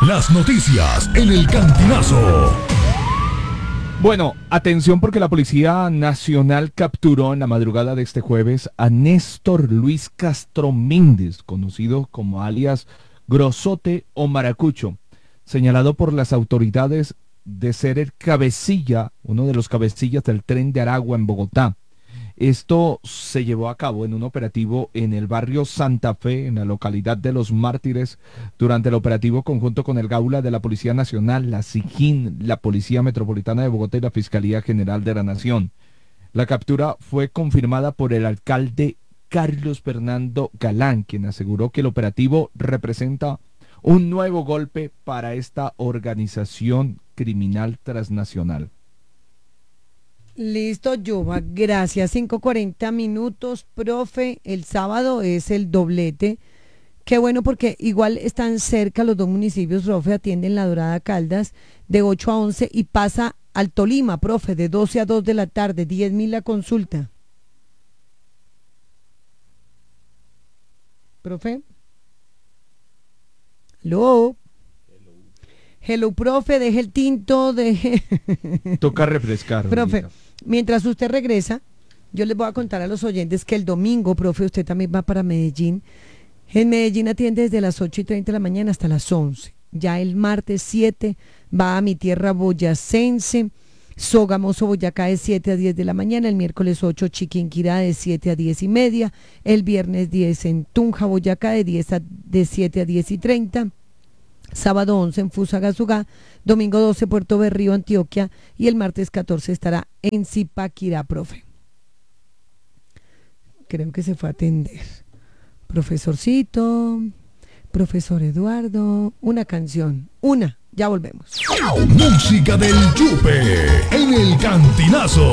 Las noticias en el Cantinazo. Bueno, atención porque la Policía Nacional capturó en la madrugada de este jueves a Néstor Luis Castro Méndez, conocido como alias Grosote o Maracucho, señalado por las autoridades de ser el cabecilla, uno de los cabecillas del tren de Aragua en Bogotá. Esto se llevó a cabo en un operativo en el barrio Santa Fe, en la localidad de Los Mártires, durante el operativo conjunto con el Gaula de la Policía Nacional, la SIJIN, la Policía Metropolitana de Bogotá y la Fiscalía General de la Nación. La captura fue confirmada por el alcalde Carlos Fernando Galán, quien aseguró que el operativo representa un nuevo golpe para esta organización criminal transnacional. Listo, Yuba, gracias. 5:40, profe. El sábado es el doblete. Qué bueno porque igual están cerca los dos municipios, profe, atienden La Dorada, Caldas, de 8 a 11 y pasa al Tolima, profe, de 12 a 2 de la tarde, 10.000 la consulta. Profe. Hello. Hello, profe, deje el tinto, deje... Toca refrescar. Profe, ahorita. mientras usted regresa, yo les voy a contar a los oyentes que el domingo, profe, usted también va para Medellín. En Medellín atiende desde las 8:30 de la mañana hasta las 11. Ya el martes 7 va a mi tierra boyacense, Sogamoso, Boyacá, de 7 a 10 de la mañana. El miércoles 8, Chiquinquirá, de 7 a 10:30. El viernes 10 en Tunja, Boyacá, de 7 a 10:30. Sábado 11 en Fusagasugá, domingo 12 Puerto Berrío, Antioquia, y el martes 14 estará en Zipaquirá, profe. Creo que se fue a atender. Profesorcito, profesor Eduardo, una canción, ya volvemos. Música del Yupe en el Cantinazo.